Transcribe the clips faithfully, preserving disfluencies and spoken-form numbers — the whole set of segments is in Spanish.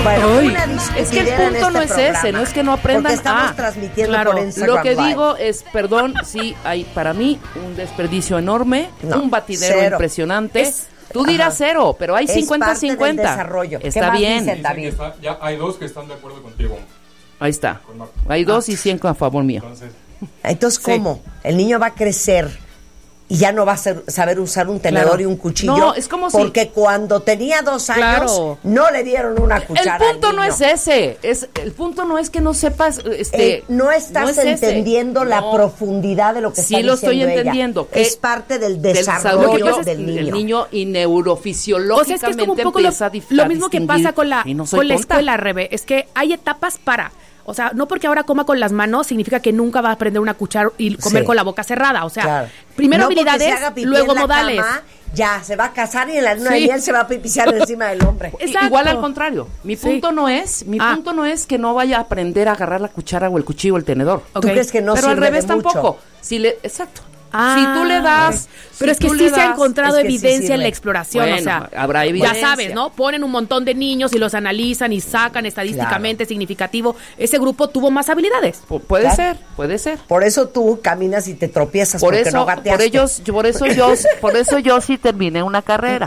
Bueno, Uy, una es que el punto este no es programa, ese, no es que no aprendan. Porque estamos ah, transmitiendo claro, por Instagram lo que Live. digo es, perdón, sí, hay para mí un desperdicio enorme, No, un batidero cero. impresionante. Es- Tú dirás ajá. cero, pero hay Es cincuenta parte del cincuenta. desarrollo. ¿Qué Está más bien. dicen, Dicen David? que está- ya hay dos que están de acuerdo contigo. Ahí está. Con Marta. Hay dos y cien a favor mío. Entonces, Entonces, ¿cómo? El niño va a crecer y ya no va a ser- saber usar un tenedor Claro. y un cuchillo. No, es como si- porque cuando tenía dos años Claro. no le dieron una cuchara. El punto al no niño. es ese, es el punto no es que no sepas, este, Eh, no estás no es ese. entendiendo la No. profundidad de lo que Sí está lo estoy diciendo ella. entendiendo, que Es parte del del desarrollo desarrollo del del niño. niño y O sea, neurofisiológicamente es que es como un poco lo, empieza a dif- lo a mismo que distinguir, pasa con la, y no soy con la tonta. escuela, Rebe. Es que hay etapas para. O sea, no porque ahora coma con las manos significa que nunca va a aprender una cuchara y comer Sí. con la boca cerrada. O sea, Claro. primero No porque habilidades, se haga pipí luego en la modales. cama, ya se va a casar y en la luna de Sí. miel se va a pipiciar encima del hombre. I- Exacto. Igual al contrario. Mi Sí. punto no es, mi Ah. punto no es que no vaya a aprender a agarrar la cuchara o el cuchillo o el tenedor. Ok. ¿Tú crees que no Pero al sirve revés de mucho? tampoco. Si le, exacto. Ah, si tú le das, ok. Pero si es que tú sí le se ha das- encontrado es que sí evidencia sirve. en la exploración, Bueno, o sea, habrá ya evidencia. sabes, ¿no? Ponen un montón de niños y los analizan y sacan estadísticamente significativo. Ese grupo tuvo más habilidades. Pu- puede Claro. ser, puede ser. Por eso tú caminas y te tropiezas Por porque eso, no gateaste. por ellos, por eso yo, por eso yo sí terminé una carrera.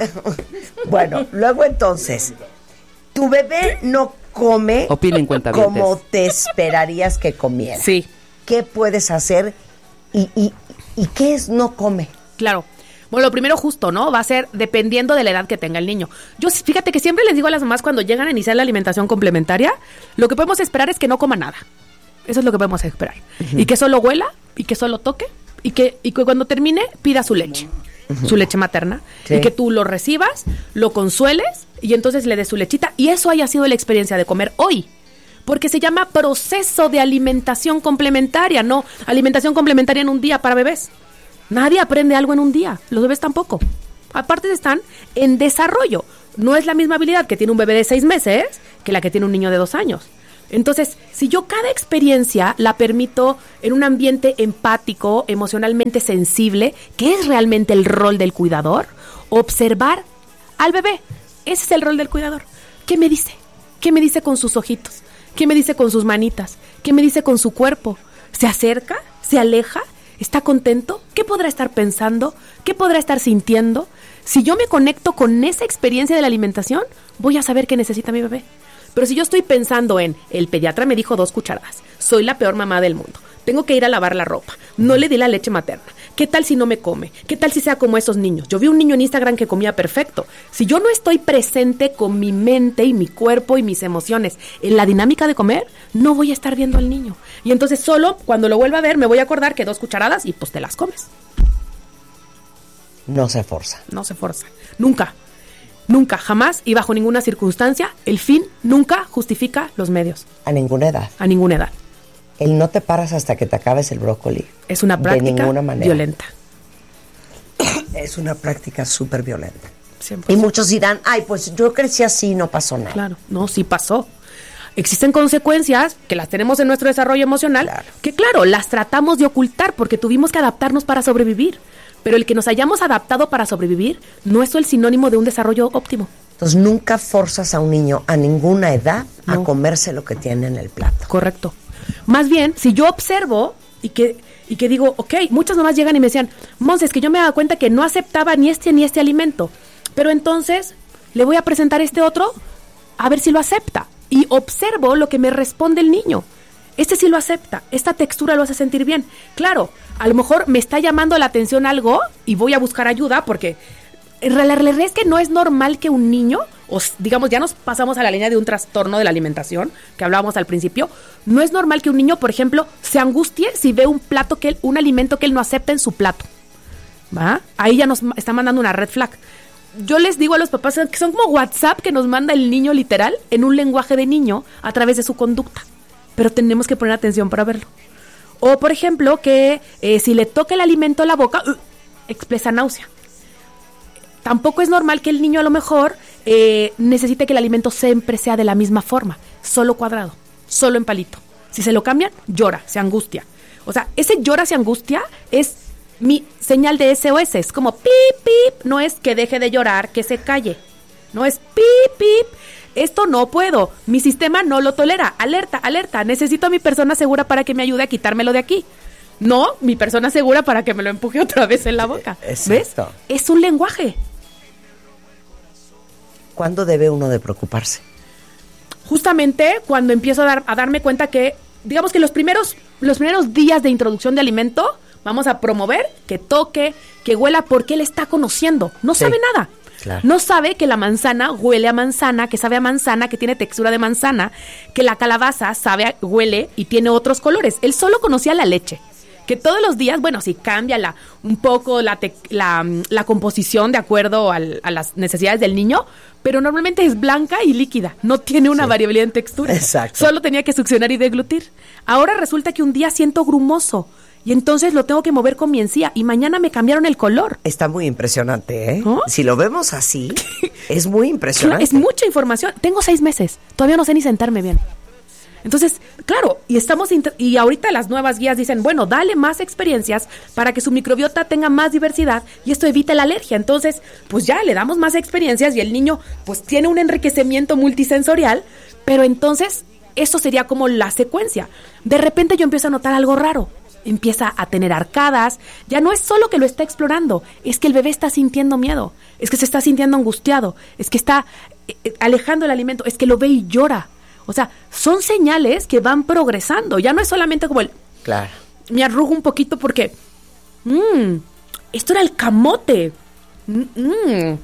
Bueno, luego entonces, tu bebé no come Opinen, cuentavientes. como te esperarías que comiera. Sí, ¿Qué puedes hacer y, y, y qué es no come? claro. Bueno, lo primero justo, ¿no? Va a ser dependiendo de la edad que tenga el niño. Yo, fíjate que siempre les digo a las mamás cuando llegan a iniciar la alimentación complementaria, lo que podemos esperar es que no coma nada. Eso es lo que podemos esperar. Y que solo huela, y que solo toque, y que, y que cuando termine pida su leche, su leche materna. Sí. Y que tú lo recibas, lo consueles, y entonces le des su lechita. Y eso haya sido la experiencia de comer hoy. Porque se llama proceso de alimentación complementaria, no alimentación complementaria en un día para bebés. Nadie aprende algo en un día, los bebés tampoco. Aparte están en desarrollo. No es la misma habilidad que tiene un bebé de seis meses que la que tiene un niño de dos años. Entonces, si yo cada experiencia la permito en un ambiente empático, emocionalmente sensible, ¿qué es realmente el rol del cuidador? Observar al bebé. Ese es el rol del cuidador. ¿Qué me dice? ¿Qué me dice con sus ojitos? ¿Qué me dice con sus manitas? ¿Qué me dice con su cuerpo? ¿Se acerca? ¿Se aleja? ¿Está contento? ¿Qué podrá estar pensando? ¿Qué podrá estar sintiendo? Si yo me conecto con esa experiencia de la alimentación, voy a saber qué necesita mi bebé. Pero si yo estoy pensando en, el pediatra me dijo dos cucharadas, soy la peor mamá del mundo, tengo que ir a lavar la ropa, no le di la leche materna, ¿qué tal si no me come? ¿Qué tal si sea como esos niños? Yo vi un niño en Instagram que comía perfecto. Si yo no estoy presente con mi mente y mi cuerpo y mis emociones en la dinámica de comer, no voy a estar viendo al niño. Y entonces solo cuando lo vuelva a ver me voy a acordar que dos cucharadas y pues te las comes. No se forza. No se forza. Nunca. Nunca, jamás y bajo ninguna circunstancia, el fin nunca justifica los medios. A ninguna edad. A ninguna edad. El no te paras hasta que te acabes el brócoli. Es una De práctica ninguna manera. violenta. Es una práctica súper violenta. Siempre. Y muchos dirán, ay, pues yo crecí así, no pasó nada. Claro, no, sí pasó. Existen consecuencias que las tenemos en nuestro desarrollo emocional, Claro. que claro, las tratamos de ocultar porque tuvimos que adaptarnos para sobrevivir. Pero el que nos hayamos adaptado para sobrevivir no es el sinónimo de un desarrollo óptimo. Entonces nunca forzas a un niño a ninguna edad a No. comerse lo que tiene en el plato. Correcto. Más bien, si yo observo y que, y que digo, ok, muchas mamás llegan y me decían, Monse, es que yo me daba cuenta que no aceptaba ni este ni este alimento, pero entonces le voy a presentar este otro a ver si lo acepta. Y observo lo que me responde el niño. Este sí lo acepta, esta textura lo hace sentir bien. Claro, a lo mejor me está llamando la atención algo y voy a buscar ayuda porque la realidad es que no es normal que un niño, o digamos, ya nos pasamos a la línea de un trastorno de la alimentación, que hablábamos al principio, no es normal que un niño, por ejemplo, se angustie si ve un plato que él, un alimento que él no acepta en su plato. ¿Va? Ahí ya nos está mandando una red flag. Yo les digo a los papás que son como WhatsApp que nos manda el niño literal en un lenguaje de niño a través de su conducta. Pero tenemos que poner atención para verlo. O, por ejemplo, que eh, si le toca el alimento a la boca, uh, expresa náusea. Tampoco es normal que el niño a lo mejor eh, necesite que el alimento siempre sea de la misma forma, solo cuadrado, solo en palito. Si se lo cambian, llora, se angustia. O sea, ese llora, se angustia es mi señal de S O S. Es como pip, pip. No es que deje de llorar, que se calle. No es pip, pip. Esto no puedo. Mi sistema no lo tolera. Alerta, alerta. Necesito a mi persona segura para que me ayude a quitármelo de aquí. No, mi persona segura para que me lo empuje otra vez en la boca. Exacto. ¿Ves? Es un lenguaje. ¿Cuándo debe uno de preocuparse? Justamente cuando empiezo a, dar, a darme cuenta que, digamos que los primeros, los primeros días de introducción de alimento, vamos a promover que toque, que huela, porque él está conociendo. No Sí. sabe nada. Claro. No sabe que la manzana huele a manzana, que sabe a manzana, que tiene textura de manzana, que la calabaza sabe, a, huele y tiene otros colores. Él solo conocía la leche. Que todos los días, bueno, sí cambia la, un poco la, te, la, la composición de acuerdo al, a las necesidades del niño, pero normalmente es blanca y líquida, no tiene una Sí. variabilidad en textura. Exacto. Solo tenía que succionar y deglutir. Ahora resulta que un día siento grumoso y entonces lo tengo que mover con mi encía y mañana me cambiaron el color. Está muy impresionante, ¿eh? ¿Oh? Si lo vemos así, es muy Claro, impresionante. es mucha información. Tengo seis meses, todavía no sé ni sentarme bien. Entonces, claro, y estamos inter- y ahorita las nuevas guías dicen, bueno, dale más experiencias para que su microbiota tenga más diversidad y esto evita la alergia. Entonces, pues ya le damos más experiencias y el niño pues tiene un enriquecimiento multisensorial, pero entonces eso sería como la secuencia. De repente yo empiezo a notar algo raro. Empieza a tener arcadas, ya no es solo que lo está explorando, es que el bebé está sintiendo miedo, es que se está sintiendo angustiado, es que está eh, alejando el alimento, es que lo ve y llora. O sea, son señales que van progresando. Ya no es solamente como el... Claro. Me arrugo un poquito porque... Mmm, esto era el camote. Mmm,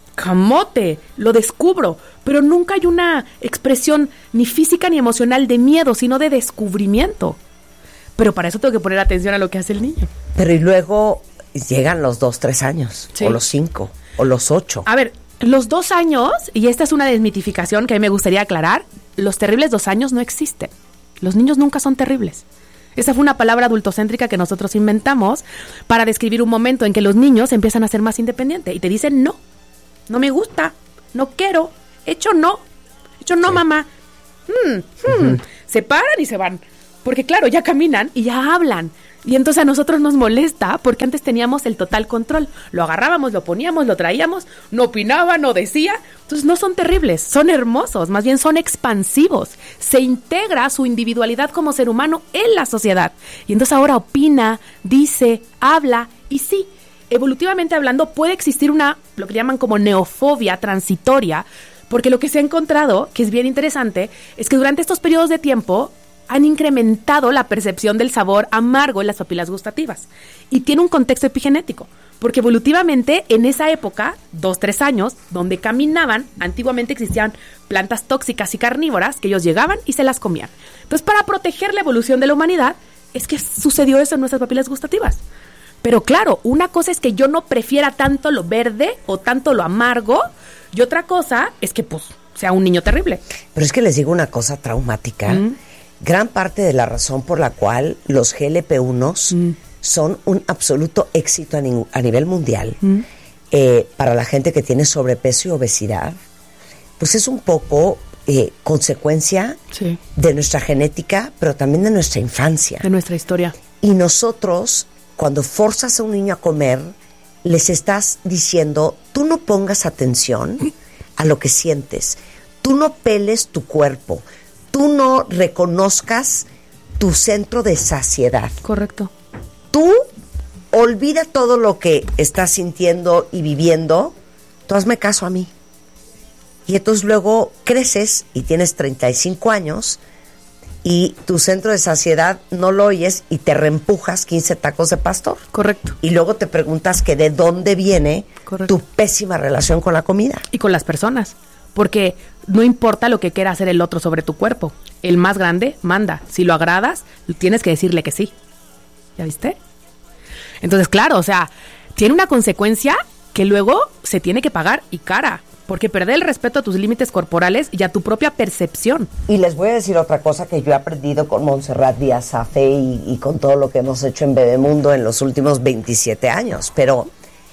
camote. Lo descubro. Pero nunca hay una expresión ni física ni emocional de miedo, sino de descubrimiento. Pero para eso tengo que poner atención a lo que hace el niño. Pero y luego llegan los dos, tres años, Sí. o los cinco, o los ocho. A ver, los dos años, y esta es una desmitificación que a mí me gustaría aclarar, los terribles dos años no existen. Los niños nunca son terribles. Esa fue una palabra adultocéntrica que nosotros inventamos para describir un momento en que los niños empiezan a ser más independientes y te dicen no, no me gusta, no quiero, hecho no, hecho no, Sí. mamá. Mm, mm. Se paran y se van. Porque claro, ya caminan y ya hablan. Y entonces a nosotros nos molesta porque antes teníamos el total control. Lo agarrábamos, lo poníamos, lo traíamos, no opinaba, no decía. Entonces no son terribles, son hermosos, más bien son expansivos. Se integra su individualidad como ser humano en la sociedad. Y entonces ahora opina, dice, habla y sí, evolutivamente hablando puede existir una, lo que llaman como neofobia transitoria, porque lo que se ha encontrado, que es bien interesante, es que durante estos periodos de tiempo han incrementado la percepción del sabor amargo en las papilas gustativas. Y tiene un contexto epigenético, porque evolutivamente en esa época, dos, tres años, donde caminaban, antiguamente existían plantas tóxicas y carnívoras que ellos llegaban y se las comían. Entonces, para proteger la evolución de la humanidad, es que sucedió eso en nuestras papilas gustativas. Pero claro, una cosa es que yo no prefiera tanto lo verde o tanto lo amargo, y otra cosa es que pues sea un niño terrible. Pero es que les digo una cosa traumática. Mm. Gran parte de la razón por la cual los G L P uno Mm. son un absoluto éxito a, ni- a nivel mundial Mm. eh, para la gente que tiene sobrepeso y obesidad, pues es un poco eh, consecuencia Sí. de nuestra genética, pero también de nuestra infancia. De nuestra historia. Y nosotros, cuando forzas a un niño a comer, les estás diciendo, tú no pongas atención a lo que sientes, tú no peles tu cuerpo, tú no reconozcas tu centro de saciedad. Correcto. Tú olvida todo lo que estás sintiendo y viviendo, tú hazme caso a mí. Y entonces luego creces y tienes treinta y cinco años y tu centro de saciedad no lo oyes y te reempujas quince tacos de pastor. Correcto. Y luego te preguntas que de dónde viene Correcto. tu pésima relación con la comida. Y con las personas. Porque no importa lo que quiera hacer el otro sobre tu cuerpo. El más grande manda. Si lo agradas, tienes que decirle que sí. ¿Ya viste? Entonces, claro, o sea, tiene una consecuencia que luego se tiene que pagar y cara. Porque perder el respeto a tus límites corporales y a tu propia percepción. Y les voy a decir otra cosa que yo he aprendido con Montserrat Díaz Safe y, y con todo lo que hemos hecho en Bebemundo en los últimos veintisiete años. Pero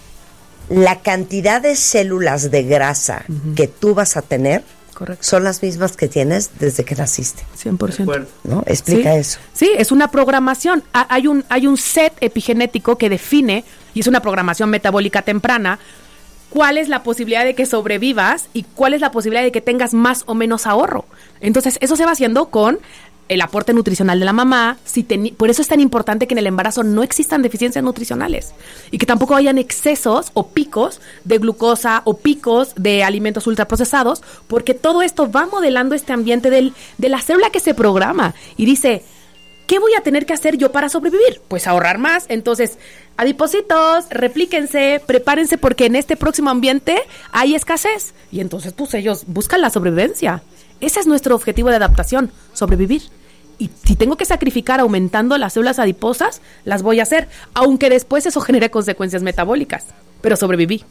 la cantidad de células de grasa uh-huh. que tú vas a tener Correcto. son las mismas que tienes desde que naciste. cien por ciento. ¿No? Explica ¿Sí? eso. Sí, es una programación. Hay un, hay un set epigenético que define, y es una programación metabólica temprana, cuál es la posibilidad de que sobrevivas y cuál es la posibilidad de que tengas más o menos ahorro. Entonces, eso se va haciendo con el aporte nutricional de la mamá. Si teni- por eso es tan importante que en el embarazo no existan deficiencias nutricionales y que tampoco hayan excesos o picos de glucosa o picos de alimentos ultraprocesados, porque todo esto va modelando este ambiente del, de la célula que se programa y dice, ¿qué voy a tener que hacer yo para sobrevivir? Pues ahorrar más. Entonces, adipositos, replíquense, prepárense porque en este próximo ambiente hay escasez. Y entonces, pues ellos buscan la sobrevivencia. Ese es nuestro objetivo de adaptación, sobrevivir. Y si tengo que sacrificar aumentando las células adiposas, las voy a hacer, aunque después eso genere consecuencias metabólicas. Pero sobreviví.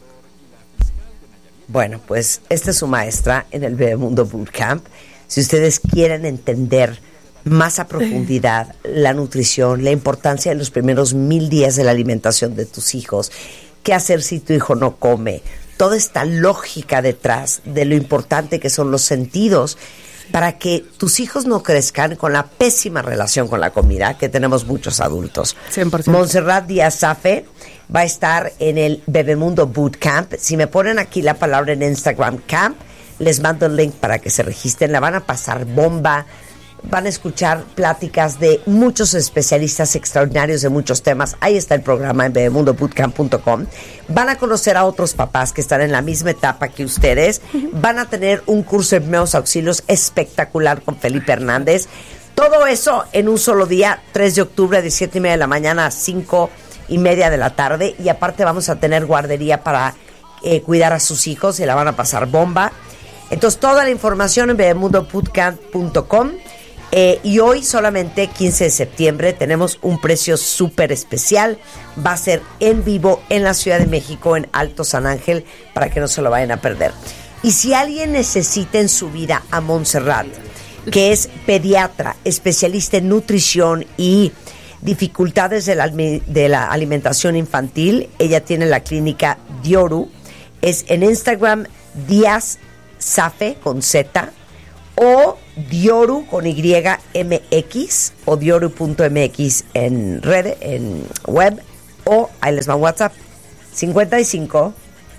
Bueno, pues esta es su maestra en el Bebemundo Bootcamp. Si ustedes quieren entender más a profundidad la nutrición, la importancia de los primeros mil días de la alimentación de tus hijos, qué hacer si tu hijo no come, toda esta lógica detrás de lo importante que son los sentidos para que tus hijos no crezcan con la pésima relación con la comida que tenemos muchos adultos. cien por ciento. Montserrat Díaz Safe va a estar en el Bebemundo Bootcamp. Si me ponen aquí la palabra en Instagram, camp, les mando el link para que se registren. La van a pasar bomba. Van a escuchar pláticas de muchos especialistas extraordinarios de muchos temas. Ahí está el programa en bebemundo bootcamp punto com. Van a conocer a otros papás que están en la misma etapa que ustedes. Van a tener un curso de primeros auxilios espectacular con Felipe Hernández. Todo eso en un solo día, tres de octubre, de siete y media de la mañana a cinco y media de la tarde. Y aparte vamos a tener guardería para eh, cuidar a sus hijos y la van a pasar bomba. Entonces, toda la información en bebemundo bootcamp punto com. Eh, y hoy, solamente quince de septiembre, tenemos un precio súper especial. Va a ser en vivo en la Ciudad de México, en Alto San Ángel, para que no se lo vayan a perder. Y si alguien necesita en su vida a Montserrat, que es pediatra, especialista en nutrición y dificultades de la, de la alimentación infantil, ella tiene la clínica Dioru. Es en Instagram Díaz Safe con Z, o Dioru con Y M X, o dioru punto m x en red, en web, o ahí les va un WhatsApp cincuenta y cinco,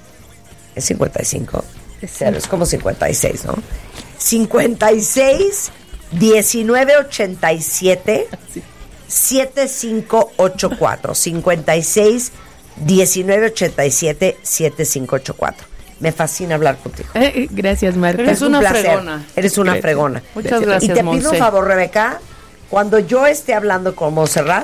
es cincuenta y cinco, cero, es como cincuenta y seis, ¿no? cincuenta y seis, diecinueve ochenta y siete, setenta y cinco ochenta y cuatro, cincuenta y seis, diecinueve ochenta y siete, setenta y cinco ochenta y cuatro. Me fascina hablar contigo. Eh, gracias, Marta. Eres Es un una placer. fregona. Eres una Gracias. fregona. Muchas gracias, Y te pido Monse. un favor, Rebeca, cuando yo esté hablando con Montserrat,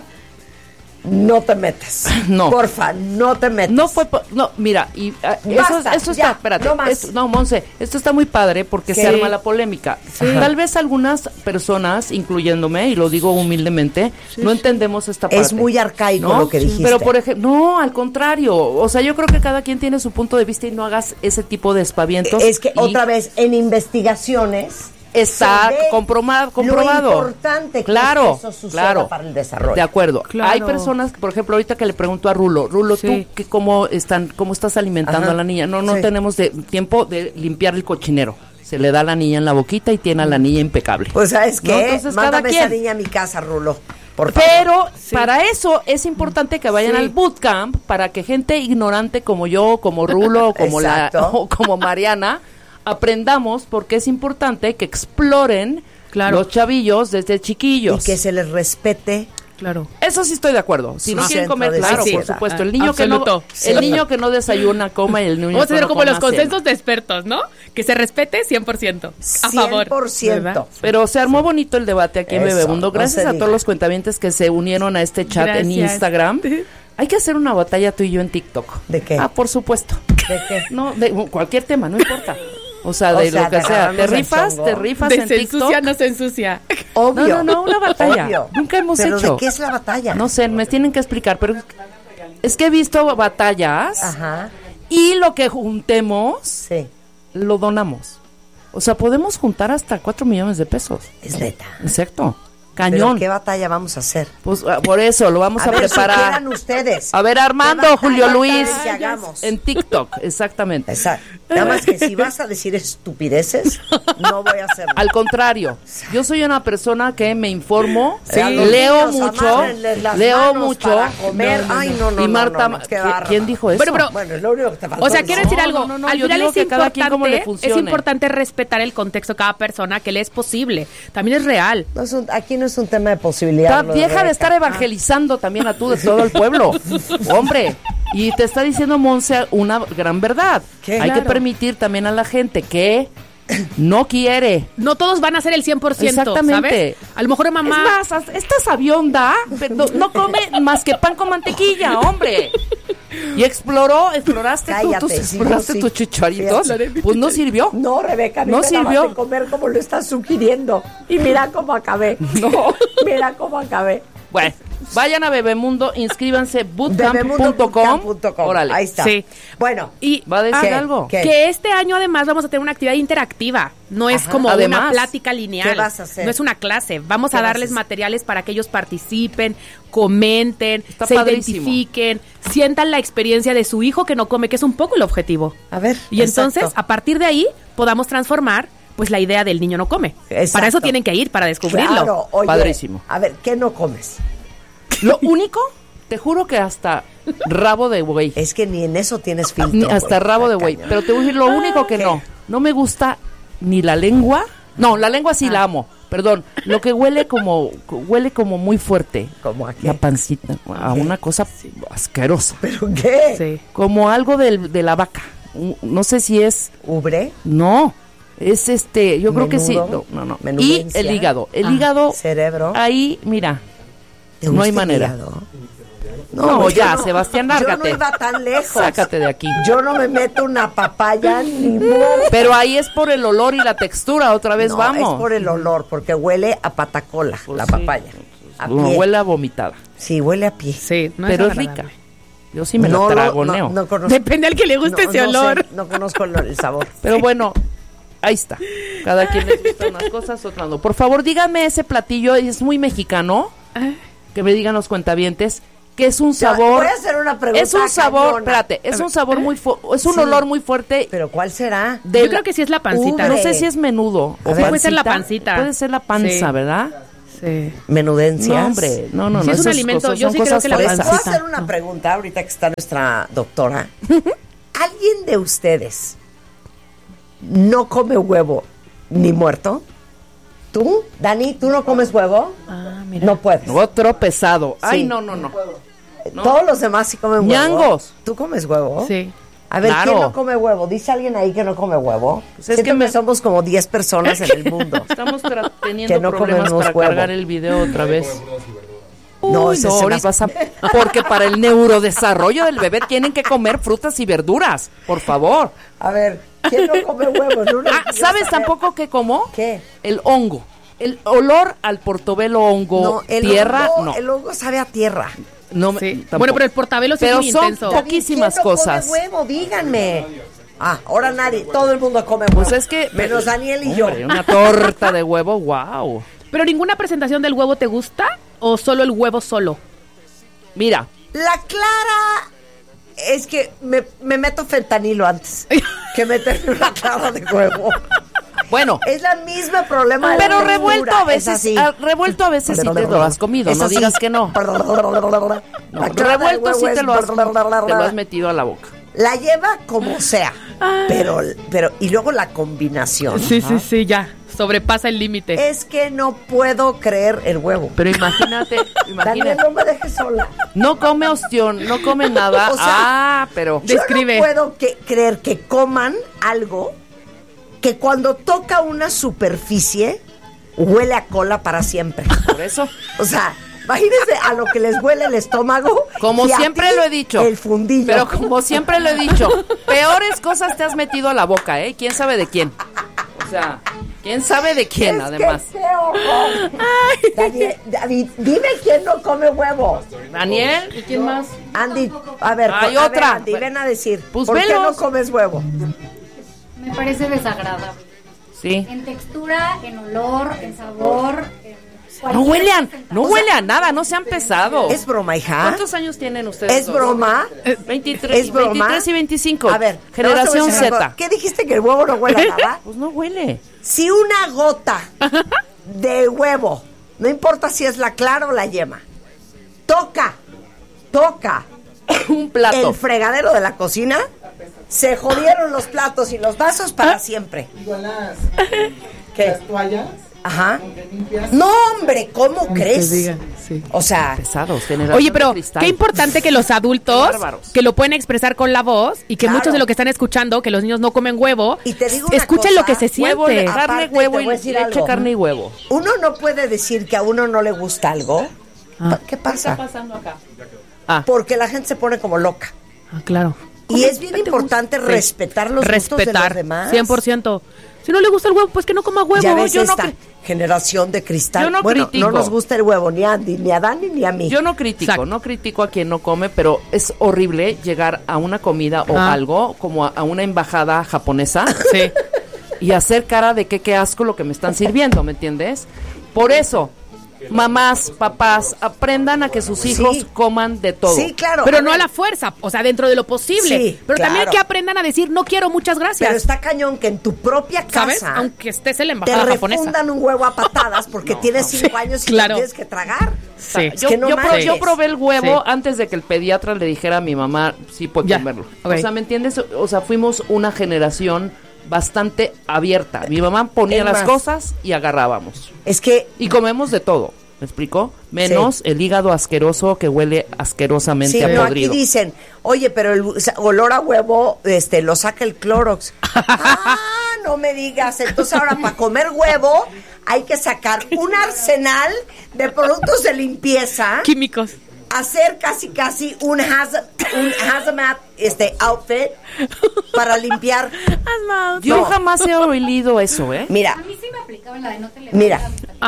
no te metas. No. Porfa, no te metas. No fue, po- no, mira, y ah, eso, Basta, eso ya, está, espérate, no más. esto- no, Monse, esto está muy padre porque ¿Qué? se arma la polémica. Sí. Tal vez algunas personas, incluyéndome, y lo digo humildemente, no entendemos esta parte. Es muy arcaico ¿no? lo que dijiste. Pero por ejemplo, no, al contrario, o sea, yo creo que cada quien tiene su punto de vista y no hagas ese tipo de espavientos. Es que y- otra vez, en investigaciones Está se ve comproma- comprobado. lo importante que claro, es que eso suceda claro, para el desarrollo. De acuerdo. Claro. Hay personas, por ejemplo, ahorita que le pregunto a Rulo, Rulo, Sí. tú que cómo están, cómo estás alimentando Ajá. a la niña. No, no Sí. tenemos de, tiempo de limpiar el cochinero. Se le da a la niña en la boquita y tiene a la niña impecable. Pues, ¿sabes ¿No? qué? Entonces, cada Mándame esa quien. niña a mi casa, Rulo. Por favor. Pero para eso es importante que vayan Sí. al bootcamp para que gente ignorante como yo, como Rulo, como la, Exacto. o como Mariana, aprendamos porque es importante que exploren Claro. los chavillos desde chiquillos. Y que se les respete. Claro. Eso sí estoy de acuerdo. Si Su no quieren centro comer, de claro, sociedad. por supuesto. El Ah, niño que no, absoluto. Sí. el niño que no desayuna, coma y el niño Vamos a que hacer no como los coma, cena. consensos de expertos, ¿no? Que se respete cien por ciento. A favor. cien por ciento. ¿Verdad? Pero se armó bonito el debate aquí en Eso, Bebemundo. no Gracias se a diga. todos los cuentavientes que se unieron a este chat en Gracias. Instagram. Hay que hacer una batalla tú y yo en TikTok. ¿De qué? Ah, por supuesto. ¿De qué? No, de cualquier tema, no importa. O sea, O de sea, lo que de sea. Te agarrarnos el rifas, chongo. te rifas De en se TikTok. ensucia, no se ensucia. Obvio. No, no, no, una batalla. Obvio. Nunca hemos ¿Pero hecho. de qué es la batalla? No sé, me tienen que explicar, pero es que he visto batallas Ajá. y lo que juntemos Sí. lo donamos. O sea, podemos juntar hasta cuatro millones de pesos. Es neta. Exacto. ¿Pero Cañón. qué batalla vamos a hacer? Pues ah, por eso lo vamos a, a ver, preparar. sugieran ustedes. A ver, ¿Qué Armando, batalla Julio Luis. quieren que hagamos? En TikTok, exactamente. Exacto. Nada más que si vas a decir estupideces, no voy a hacerlo. Al contrario, yo soy una persona que me informo, Sí. leo Niños, mucho, amárrenles las leo manos mucho. para comer. Ay, no, no, y Marta, no, no, qué ¿qui- bárbaro. ¿quién dijo eso? Bueno, pero- Bueno, es lo único que te faltó. O sea, decir. quiero decir algo. no, no, no, Al yo final digo es que cada quien cómo le importante, es funcione. importante respetar el contexto de cada persona, que le es posible. También es real. No es un- aquí no es un tema de posibilidad. Ta- lo Deja de Rebeca. estar evangelizando también a tú de todo el pueblo. Hombre, y te está diciendo Monse una gran verdad. ¿Qué? Hay que Claro. permitir también a la gente que no quiere. No todos van a ser el cien por ciento, Exactamente. ¿sabes? A lo mejor mamá... Es más, esta sabionda no, no come más que pan con mantequilla, hombre. Y exploró, exploraste tú, Cállate, tus, sí, exploraste no, sí. tus chicharitos. Sí. Pues no sirvió. No, Rebeca, a mí No me acabas sirvió. de comer como lo estás sugiriendo. Y mira cómo acabé. No. Mira cómo acabé. Bueno, vayan a Bebemundo, inscríbanse bootcamp bebemundo punto com. punto com. Órale. Ahí está. Sí. Bueno, Y ¿Va a decir ¿qué? algo? ¿Qué? que este año además vamos a tener una actividad interactiva. No es Ajá. como Además, una plática lineal. ¿qué vas a hacer? No es una clase. Vamos ¿Qué a vas a darles hacer? materiales para que ellos participen, comenten, Está se padrísimo. identifiquen, sientan la experiencia de su hijo que no come, que es un poco el objetivo. a ver. Y entonces, exacto. a partir de ahí, podamos transformar pues la idea del niño no come. Exacto. Para eso tienen que ir, para descubrirlo. Claro, oye, Padrísimo. A ver, ¿qué no comes? Lo único, te juro que hasta rabo de buey. Es que ni en eso tienes filtro. Ni hasta güey. rabo de Está buey. cañón. Pero te voy a decir lo único que ¿qué? no. No me gusta ni la lengua. No, la lengua sí la amo. Perdón. Lo que huele como huele como muy fuerte. ¿Cómo a qué? La pancita. A una cosa asquerosa. ¿Pero qué? Sí. Como algo del- de la vaca. Un- No sé si es. ¿Ubre? No. Es este. Yo creo que sí. Menudo. No, no, no. Y Menudencia. el hígado. El Ah, hígado. cerebro. Ahí, mira. ¿Te no gusta hay el manera. hígado? No, yo ya, Sebastián, lárgate. Yo no iba tan lejos. Sácate de aquí. Yo no me meto una papaya ni muerto. Pero ahí es por el olor y la textura, otra vez No, vamos. es por el olor, porque huele a patacola, Pues la sí. papaya. A No, pie. huele a vomitada. Sí, huele a pie. Sí, no pero es agradable. rica. Yo sí me No la lo- tragoneo. no, no conozco. Depende al que le guste No, ese no sé, olor. no conozco el, el sabor. Pero bueno, ahí está. Cada quien les gusta unas cosas, otras no. Por favor, díganme ese platillo, es muy mexicano. Que me digan los cuentavientes que es un Ya, sabor. voy a hacer una pregunta Es un sabor, cañona. espérate, es un sabor muy fu- es un Sí. olor muy fuerte. ¿Pero cuál será? de Yo la- creo que sí es la pancita. Ubre. No sé si es menudo o A ver. Puede ser la pancita. pancita. Puede ser la panza, Sí. ¿verdad? Sí. Menudencias. No, hombre, no, no, Sí, no. es un esas alimento, cosas yo son sí creo cosas que la Les fresas. voy a pancita. hacer una pregunta ahorita que está nuestra doctora. ¿Alguien de ustedes no come huevo ni muerto? ¿Tú, Dani, tú no comes huevo? Ah, mira. No puedes. Otro pesado. Ay, Sí. no, no, no. no. Todos los demás sí comen huevo. Ñangos. ¿Tú comes huevo? Sí. A ver, Claro. ¿quién no come huevo? ¿Dice alguien ahí que no come huevo? Pues es Siento que que, me- somos como diez personas en el mundo. Estamos tra- teniendo Que no problemas comemos para huevo. cargar el video otra vez. No, Uy, ese no, es una- ahorita vas a- porque para el neurodesarrollo del bebé tienen que comer frutas y verduras, por favor. A ver, ¿quién no come huevo? No, no, Ah, quiero ¿sabes saber. tampoco qué como? ¿Qué? El hongo. El olor al portobelo hongo, No, el tierra, hongo, no. el hongo sabe a tierra. no me- Sí. tampoco. Bueno, pero el portabelo sí Pero es muy son intenso. po- Poquísimas ¿Quién no cosas. come huevo? Díganme. Ah, ahora nadie, todo el mundo come huevo. Pues es que menos Daniel y yo. Hombre, una torta de huevo, wow. ¿Pero ninguna presentación del huevo te gusta o solo el huevo solo? Mira, La clara es que me, me meto fentanilo antes que meterme una clara de huevo. bueno, Es la misma problema de pero la revuelto textura, a es veces, así. ah, revuelto a veces sí te lo has comido, Es no así. digas que no. La No, clara de revuelto sí huevo te es lo, has, te lo has metido a la boca. La lleva como sea, pero, pero y luego la combinación. Sí, sí, sí, ya. Sobrepasa el límite. Es que no puedo creer el huevo. Pero imagínate, Daniel, imagínate. no me dejes sola. No come ostión, no come nada. O sea, ah, pero Yo Describe. no puedo que- creer que coman algo que cuando toca una superficie huele a cola para siempre. por eso. O sea, imagínense a lo que les huele el estómago. Como y a siempre ti, lo he dicho. El fundillo. Pero como siempre lo he dicho, peores cosas te has metido a la boca, ¿eh? ¿Quién sabe de quién? O sea, ¿quién sabe de quién, Es además? que qué horror. Daniel, David, dime quién no come huevo. Daniel, ¿y quién más? Andy, a ver, Hay a ver, otra. Andy, ven a decir, Pues ¿por qué velos. no comes huevo? Me parece desagradable. Sí. En textura, en olor, en sabor, en No huele a, no huele a nada, no sean pesados. Es broma, hija. ¿Cuántos años tienen ustedes? ¿Es dos? broma? veintitrés, ¿Es broma? veintitrés y veinticinco. A ver, generación vamos a ver una cosa. Z. ¿Qué dijiste que el huevo no huele a nada? Pues no huele. Si una gota de huevo, no importa si es la clara o la yema, toca, toca Un plato. el fregadero de la cocina, se jodieron los platos y los vasos para siempre. Igual las, ¿Qué? las toallas, Ajá. aunque limpias, No, hombre, ¿cómo crees? sí. O sea, Pesados, generación Oye, pero de cristal. qué importante que los adultos, Qué bárbaros. que lo pueden expresar con la voz y que Claro. muchos de lo que están escuchando, que los niños no comen huevo, Y te digo una escuchen cosa, lo que se siente. Huevo, le- Aparte, carne, te huevo voy y a decir leche, algo. carne y huevo. uno no puede decir que a uno no le gusta algo. Ah. ¿Qué pasa? pasando acá? Ah, Porque la gente se pone como loca. Ah, claro. Y es bien importante respetar los gustos de los Respetar, demás. cien por ciento. Si no le gusta el huevo, pues que no coma huevo. Ya ves Yo no esta cre- generación de cristal. Yo no bueno, critico. no nos gusta el huevo ni a Andy, ni a Dani, ni a mí. yo no critico, Exacto. no critico a quien no come, pero es horrible llegar a una comida o Ah. algo, como a, a una embajada japonesa, Sí. y hacer cara de que qué asco lo que me están sirviendo, ¿me entiendes? Por eso, mamás, papás, aprendan a que sus hijos Sí. coman de todo. Sí, claro. Pero a no a ver, la fuerza, o sea, dentro de lo posible. Sí, pero también claro. que aprendan a decir, no quiero, muchas gracias. Pero está cañón que en tu propia ¿Sabes? casa Aunque estés en la te embajada japonesa. refundan un huevo a patadas porque tienes cinco años y claro. lo tienes que tragar. Sí. Es Yo, que no yo, pro- manches. yo probé el huevo Sí. antes de que el pediatra le dijera a mi mamá, sí, puede Ya, comerlo. ok. O sea, ¿me entiendes? O sea, fuimos una generación bastante abierta. Mi mamá ponía Es las más. cosas y agarrábamos. Es que Y comemos de todo, ¿me explicó? Menos Sí. el hígado asqueroso que huele asquerosamente sí, a no, aquí podrido. dicen, oye, pero el o sea, olor a huevo este, lo saca el Clorox. Ah, no me digas. Entonces ahora para comer huevo hay que sacar un arsenal de productos de limpieza, Químicos. hacer casi casi un, haz- un hazmat este, outfit para limpiar. Yo No. jamás he olido eso, ¿eh? Mira, A mí sí me aplicaba la de no te levantas. mira,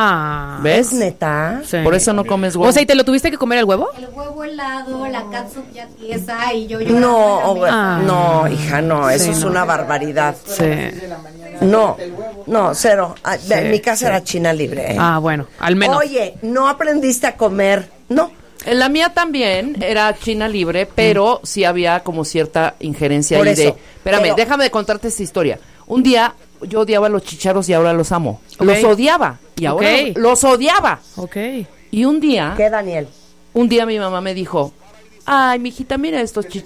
Ah. ¿Ves? es neta. Sí. Por eso no comes huevo. O sea, ¿y te lo tuviste que comer el huevo? El huevo helado, la catsup ya tiesa y yo No, llorando en la güey, mesa. no, hija, no, eso Sí, es no. una barbaridad. Sí. No, no, cero. Ah, en mi casa era China libre. ¿eh? Ah, bueno, al menos. Oye, no aprendiste a comer. No. En la mía también era China libre, pero sí había como cierta injerencia Por ahí eso, de... Espérame, pero- déjame de contarte esta historia. Un día yo odiaba los chícharos y ahora los amo. Ok. Los odiaba y ahora Ok. los odiaba. Ok. Y un día, ¿Qué, Daniel? un día mi mamá me dijo, ay, mijita, mira estos chícharos.